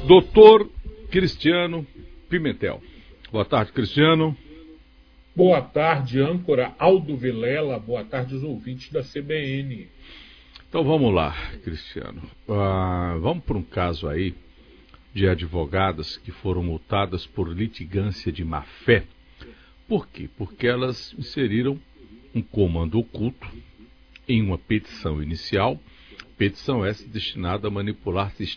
Doutor Cristiano Pimentel. Boa tarde, Cristiano. Boa tarde, âncora Aldo Vilela. Boa tarde, os ouvintes da CBN. Então vamos lá, Cristiano. Vamos para um caso aí de advogadas que foram multadas por litigância de má-fé. Por quê? Porque elas inseriram um comando oculto em uma petição inicial. Petição essa destinada a manipular